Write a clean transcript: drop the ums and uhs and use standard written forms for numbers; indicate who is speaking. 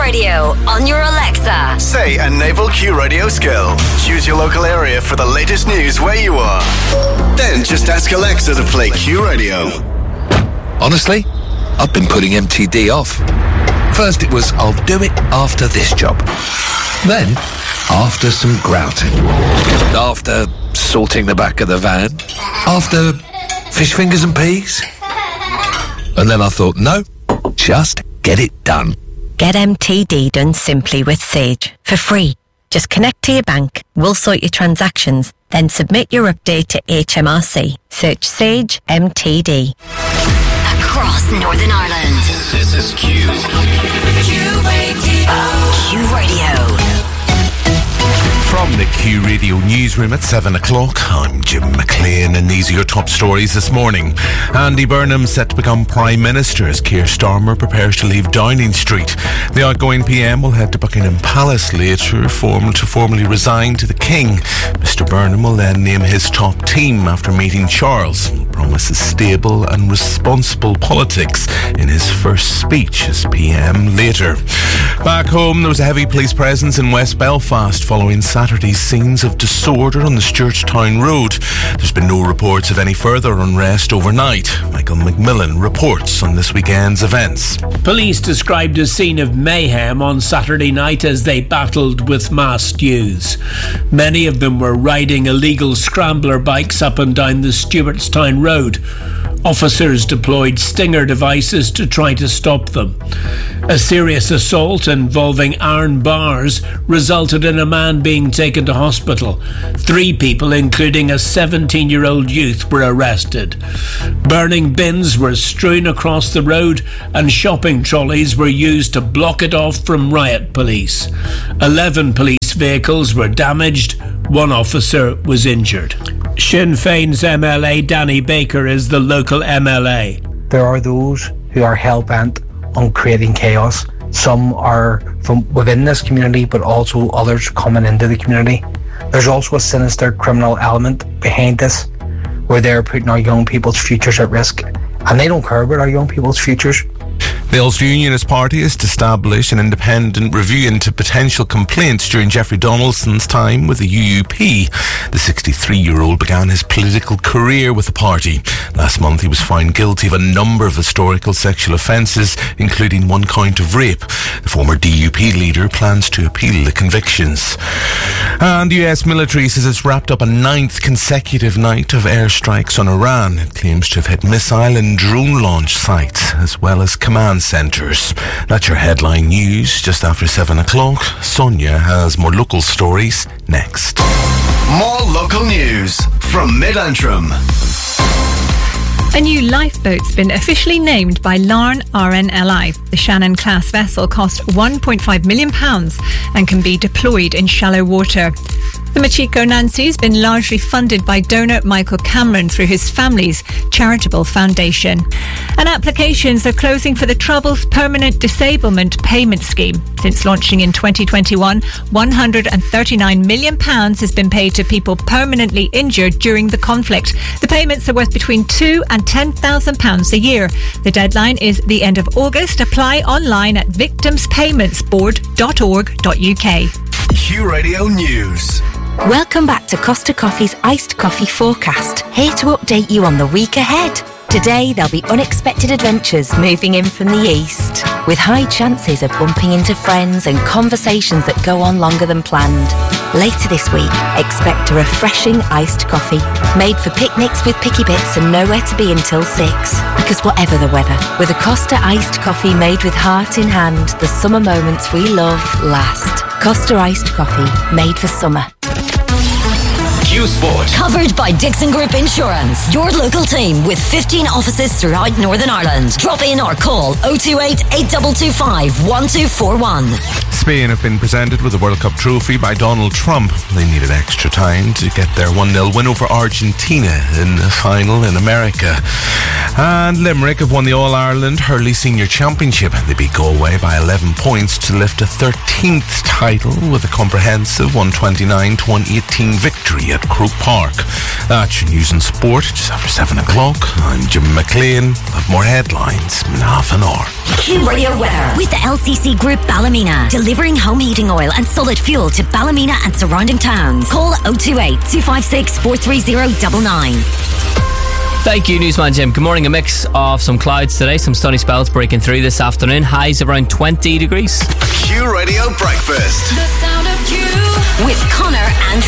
Speaker 1: Radio on your Alexa.
Speaker 2: Say enable Q Radio skill. Choose your local area for the latest news where you are. Then just ask Alexa to play Q Radio.
Speaker 3: Honestly, I've been putting MTD off. First it was, I'll do it after this job. Then, after some grouting. After sorting the back of the van. After fish fingers and peas. And then I thought, no, just get it done.
Speaker 1: Get MTD done simply with Sage for free. Just connect to your bank, we'll sort your transactions, then submit your update to HMRC. Search Sage MTD. Across Northern Ireland.
Speaker 2: This is Q.
Speaker 1: Q Radio. Q Radio.
Speaker 4: From the Q Radio newsroom at 7 o'clock, I'm Jim McLean, and these are your top stories this morning. Andy Burnham set to become Prime Minister as Keir Starmer prepares to leave Downing Street. The outgoing PM will head to Buckingham Palace later to formally resign to the King. Mr Burnham will then name his top team after meeting Charles. He promises stable and responsible politics in his first speech as PM later. Back home, there was a heavy police presence in West Belfast following Saturday's scenes of disorder on the Stewartstown Road. There's been no reports of any further unrest overnight. Michael McMillan reports on this weekend's events.
Speaker 5: Police described a scene of mayhem on Saturday night as they battled with masked youths. Many of them were riding illegal scrambler bikes up and down the Stewartstown Road. Officers deployed stinger devices to try to stop them. A serious assault involving iron bars resulted in a man being taken to hospital. 3 people, including a 17-year-old youth, were arrested. Burning bins were strewn across the road and shopping trolleys were used to block it off from riot police. 11 police vehicles were damaged. 1 officer was injured. Sinn Féin's MLA Danny Baker is the local MLA.
Speaker 6: There are those who are hell-bent on creating chaos. Some are from within this community, but also others coming into the community. There's also a sinister criminal element behind this, where they're putting our young people's futures at risk, and they don't care about our young people's futures.
Speaker 4: The Ulster Unionist Party is to establish an independent review into potential complaints during Jeffrey Donaldson's time with the UUP. The 63-year-old began his political career with the party. Last month he was found guilty of a number of historical sexual offences, including 1 count of rape. The former DUP leader plans to appeal the convictions. And the US military says it's wrapped up a 9th consecutive night of airstrikes on Iran. It claims to have hit missile and drone launch sites, as well as command centres. That's your headline news. Just after 7 o'clock, Sonia has more local stories next.
Speaker 2: More local news from Mid-Antrim.
Speaker 7: A new lifeboat's been officially named by Larne RNLI. The Shannon-class vessel cost £1.5 million and can be deployed in shallow water. The Machiko Nancy's been largely funded by donor Michael Cameron through his family's charitable foundation. And applications are closing for the Trouble's Permanent Disablement Payment Scheme. Since launching in 2021, £139 million has been paid to people permanently injured during the conflict. The payments are worth between £2,000 and £10,000 a year. The deadline is the end of August. Apply online at victimspaymentsboard.org.uk.
Speaker 2: Q Radio News.
Speaker 1: Welcome back to Costa Coffee's Iced Coffee Forecast. Here to update you on the week ahead. Today there'll be unexpected adventures moving in from the east, with high chances of bumping into friends and conversations that go on longer than planned. Later this week, expect a refreshing iced coffee, made for picnics with picky bits and nowhere to be until 6. Because whatever the weather, with a Costa iced coffee made with heart in hand, the summer moments we love last. Costa iced coffee, made for summer.
Speaker 2: Q Sport.
Speaker 1: Covered by Dixon Group Insurance. Your local team with 15 offices throughout Northern Ireland. Drop in or call 028 8225 1241.
Speaker 4: Spain have been presented with the World Cup trophy by Donald Trump. They needed extra time to get their 1-0 win over Argentina in the final in America. And Limerick have won the All-Ireland Hurley Senior Championship. They beat Galway by 11 points to lift a 13th title with a comprehensive 129-118 victory at Croke Park. That's your news and sport just after 7 o'clock. I'm Jim McLean. We'll have more headlines in half an hour.
Speaker 8: Q Radio weather with the LCC Group Ballymena, delivering home heating oil and solid fuel to Ballymena and surrounding towns. Call 028 256 43099.
Speaker 9: Thank you, Newsman Jim. Good morning. A mix of some clouds today, some sunny spells breaking through this afternoon. Highs around 20 degrees.
Speaker 2: Q Radio Breakfast.
Speaker 8: The sound of Q with Connor and